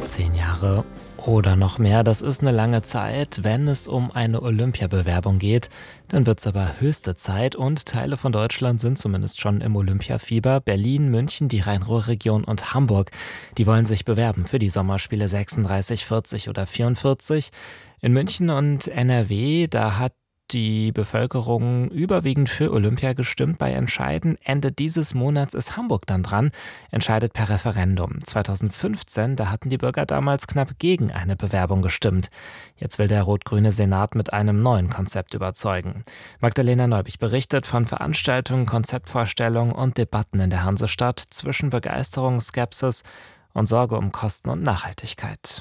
10 Jahre oder noch mehr, das ist eine lange Zeit, wenn es um eine Olympiabewerbung geht. Dann wird es aber höchste Zeit und Teile von Deutschland sind zumindest schon im Olympiafieber. Berlin, München, die Rhein-Ruhr-Region und Hamburg, die wollen sich bewerben für die Sommerspiele 36, 40 oder 44. In München und NRW, da hat die Bevölkerung überwiegend für Olympia gestimmt. Bei Entscheiden Ende dieses Monats ist Hamburg dann dran, entscheidet per Referendum. 2015, da hatten die Bürger damals knapp gegen eine Bewerbung gestimmt. Jetzt will der rot-grüne Senat mit einem neuen Konzept überzeugen. Magdalena Neubich berichtet von Veranstaltungen, Konzeptvorstellungen und Debatten in der Hansestadt zwischen Begeisterung, Skepsis und Sorge um Kosten und Nachhaltigkeit.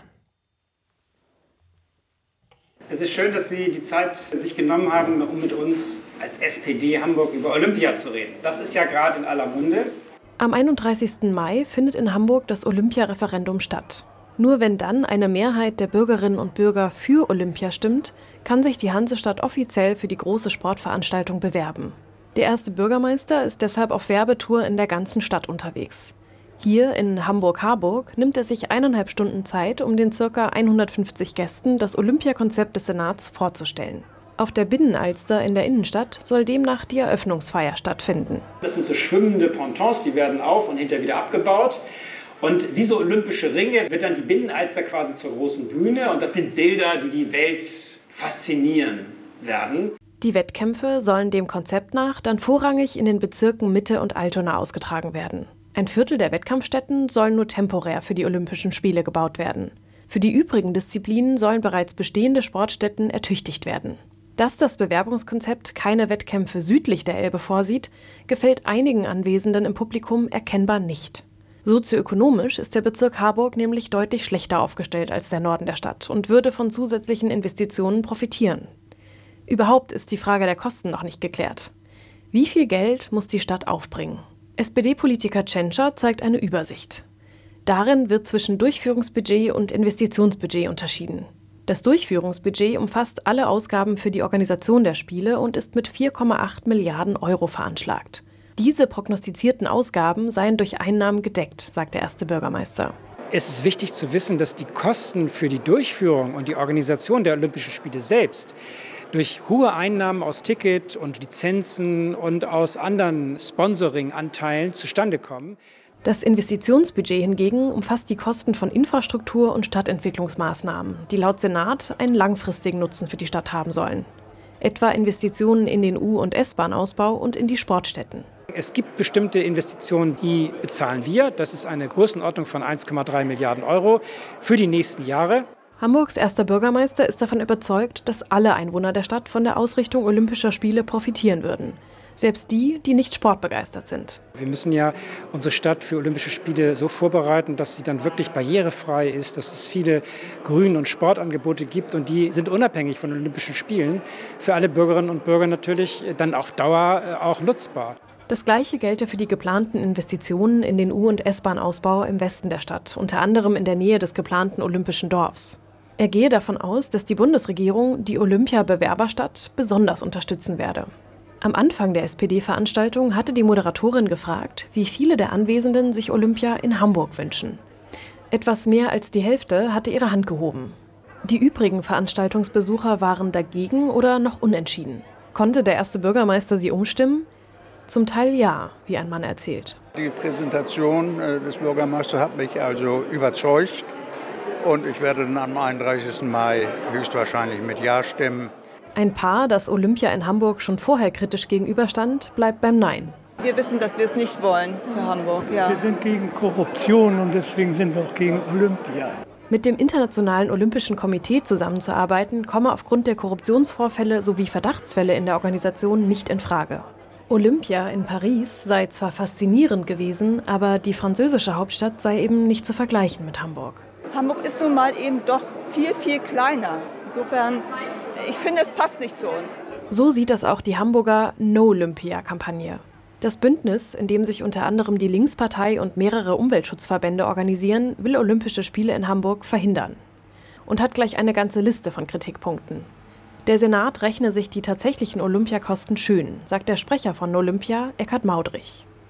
Es ist schön, dass Sie die Zeit sich genommen haben, um mit uns als SPD Hamburg über Olympia zu reden. Das ist ja gerade in aller Munde. Am 31. Mai findet in Hamburg das Olympia-Referendum statt. Nur wenn dann eine Mehrheit der Bürgerinnen und Bürger für Olympia stimmt, kann sich die Hansestadt offiziell für die große Sportveranstaltung bewerben. Der erste Bürgermeister ist deshalb auf Werbetour in der ganzen Stadt unterwegs. Hier in Hamburg-Harburg nimmt er sich 1,5 Stunden Zeit, um den ca. 150 Gästen das Olympiakonzept des Senats vorzustellen. Auf der Binnenalster in der Innenstadt soll demnach die Eröffnungsfeier stattfinden. Das sind so schwimmende Pontons, die werden auf und hinterher wieder abgebaut. Und wie so olympische Ringe wird dann die Binnenalster quasi zur großen Bühne. Und das sind Bilder, die die Welt faszinieren werden. Die Wettkämpfe sollen dem Konzept nach dann vorrangig in den Bezirken Mitte und Altona ausgetragen werden. Ein Viertel der Wettkampfstätten sollen nur temporär für die Olympischen Spiele gebaut werden. Für die übrigen Disziplinen sollen bereits bestehende Sportstätten ertüchtigt werden. Dass das Bewerbungskonzept keine Wettkämpfe südlich der Elbe vorsieht, gefällt einigen Anwesenden im Publikum erkennbar nicht. Sozioökonomisch ist der Bezirk Harburg nämlich deutlich schlechter aufgestellt als der Norden der Stadt und würde von zusätzlichen Investitionen profitieren. Überhaupt ist die Frage der Kosten noch nicht geklärt. Wie viel Geld muss die Stadt aufbringen? SPD-Politiker Tschentscher zeigt eine Übersicht. Darin wird zwischen Durchführungsbudget und Investitionsbudget unterschieden. Das Durchführungsbudget umfasst alle Ausgaben für die Organisation der Spiele und ist mit 4,8 Milliarden Euro veranschlagt. Diese prognostizierten Ausgaben seien durch Einnahmen gedeckt, sagt der erste Bürgermeister. Es ist wichtig zu wissen, dass die Kosten für die Durchführung und die Organisation der Olympischen Spiele selbst durch hohe Einnahmen aus Ticket und Lizenzen und aus anderen Sponsoring-Anteilen zustande kommen. Das Investitionsbudget hingegen umfasst die Kosten von Infrastruktur und Stadtentwicklungsmaßnahmen, die laut Senat einen langfristigen Nutzen für die Stadt haben sollen. Etwa Investitionen in den U- und S-Bahn-Ausbau und in die Sportstätten. Es gibt bestimmte Investitionen, die bezahlen wir. Das ist eine Größenordnung von 1,3 Milliarden Euro für die nächsten Jahre. Hamburgs erster Bürgermeister ist davon überzeugt, dass alle Einwohner der Stadt von der Ausrichtung Olympischer Spiele profitieren würden. Selbst die, die nicht sportbegeistert sind. Wir müssen ja unsere Stadt für Olympische Spiele so vorbereiten, dass sie dann wirklich barrierefrei ist, dass es viele Grün- und Sportangebote gibt und die sind unabhängig von Olympischen Spielen für alle Bürgerinnen und Bürger natürlich dann auf Dauer auch nutzbar. Das Gleiche gelte für die geplanten Investitionen in den U- und S-Bahn-Ausbau im Westen der Stadt, unter anderem in der Nähe des geplanten Olympischen Dorfs. Er gehe davon aus, dass die Bundesregierung die Olympia-Bewerberstadt besonders unterstützen werde. Am Anfang der SPD-Veranstaltung hatte die Moderatorin gefragt, wie viele der Anwesenden sich Olympia in Hamburg wünschen. Etwas mehr als die Hälfte hatte ihre Hand gehoben. Die übrigen Veranstaltungsbesucher waren dagegen oder noch unentschieden. Konnte der erste Bürgermeister sie umstimmen? Zum Teil ja, wie ein Mann erzählt. Die Präsentation des Bürgermeisters hat mich also überzeugt. Und ich werde dann am 31. Mai höchstwahrscheinlich mit Ja stimmen. Ein Paar, das Olympia in Hamburg schon vorher kritisch gegenüberstand, bleibt beim Nein. Wir wissen, dass wir es nicht wollen für Hamburg. Ja. Wir sind gegen Korruption und deswegen sind wir auch gegen Olympia. Mit dem Internationalen Olympischen Komitee zusammenzuarbeiten, komme aufgrund der Korruptionsvorfälle sowie Verdachtsfälle in der Organisation nicht in Frage. Olympia in Paris sei zwar faszinierend gewesen, aber die französische Hauptstadt sei eben nicht zu vergleichen mit Hamburg. Hamburg ist nun mal eben doch viel, viel kleiner. Insofern, ich finde, es passt nicht zu uns. So sieht das auch die Hamburger No-Olympia-Kampagne. Das Bündnis, in dem sich unter anderem die Linkspartei und mehrere Umweltschutzverbände organisieren, will Olympische Spiele in Hamburg verhindern. Und hat gleich eine ganze Liste von Kritikpunkten. Der Senat rechne sich die tatsächlichen Olympiakosten schön, sagt der Sprecher von Olympia, Eckhard Maudrich.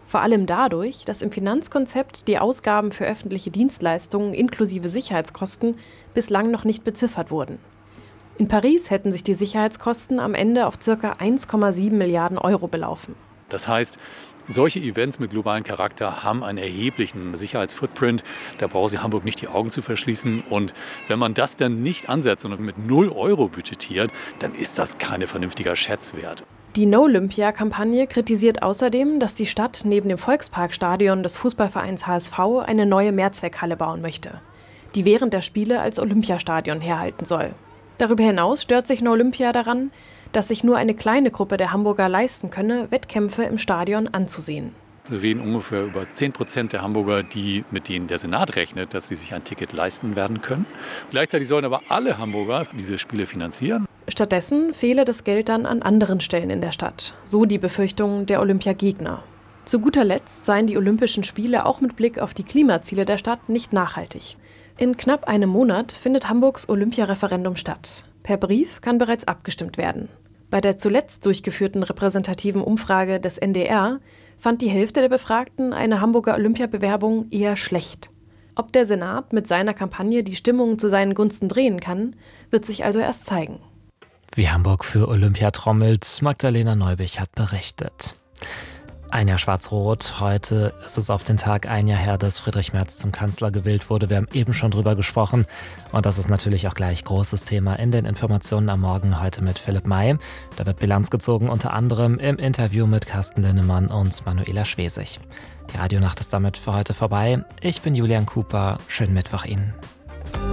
Vor allem dadurch, dass im Finanzkonzept die Ausgaben für öffentliche Dienstleistungen inklusive Sicherheitskosten bislang noch nicht beziffert wurden. In Paris hätten sich die Sicherheitskosten am Ende auf ca. 1,7 Milliarden Euro belaufen. Das heißt, solche Events mit globalem Charakter haben einen erheblichen Sicherheitsfootprint. Da braucht sich Hamburg nicht die Augen zu verschließen. Und wenn man das dann nicht ansetzt, sondern mit 0 Euro budgetiert, dann ist das kein vernünftiger Schätzwert. Die No-Olympia-Kampagne kritisiert außerdem, dass die Stadt neben dem Volksparkstadion des Fußballvereins HSV eine neue Mehrzweckhalle bauen möchte, die während der Spiele als Olympiastadion herhalten soll. Darüber hinaus stört sich No-Olympia daran, dass sich nur eine kleine Gruppe der Hamburger leisten könne, Wettkämpfe im Stadion anzusehen. Wir reden ungefähr über 10% der Hamburger, mit denen der Senat rechnet, dass sie sich ein Ticket leisten werden können. Gleichzeitig sollen aber alle Hamburger diese Spiele finanzieren. Stattdessen fehle das Geld dann an anderen Stellen in der Stadt, so die Befürchtung der Olympiagegner. Zu guter Letzt seien die Olympischen Spiele auch mit Blick auf die Klimaziele der Stadt nicht nachhaltig. In knapp einem Monat findet Hamburgs Olympiareferendum statt. Per Brief kann bereits abgestimmt werden. Bei der zuletzt durchgeführten repräsentativen Umfrage des NDR fand die Hälfte der Befragten eine Hamburger Olympiabewerbung eher schlecht. Ob der Senat mit seiner Kampagne die Stimmung zu seinen Gunsten drehen kann, wird sich also erst zeigen. Wie Hamburg für Olympia trommelt, Magdalena Neubich hat berichtet. Ein Jahr Schwarz-Rot. Heute ist es auf den Tag ein Jahr her, dass Friedrich Merz zum Kanzler gewählt wurde. Wir haben eben schon drüber gesprochen. Und das ist natürlich auch gleich großes Thema in den Informationen am Morgen heute mit Philipp May. Da wird Bilanz gezogen, unter anderem im Interview mit Carsten Linnemann und Manuela Schwesig. Die Radionacht ist damit für heute vorbei. Ich bin Julian Cooper. Schönen Mittwoch Ihnen.